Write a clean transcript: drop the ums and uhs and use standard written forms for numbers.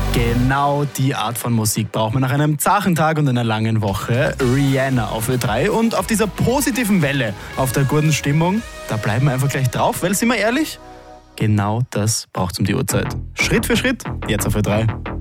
Genau die Art von Musik braucht man nach einem zachen Tag und einer langen Woche. Rihanna auf Ö3 und auf dieser positiven Welle, auf der guten Stimmung, da bleiben wir einfach gleich drauf, weil, sind wir ehrlich, genau das braucht es um die Uhrzeit. Schritt für Schritt, jetzt auf Ö3.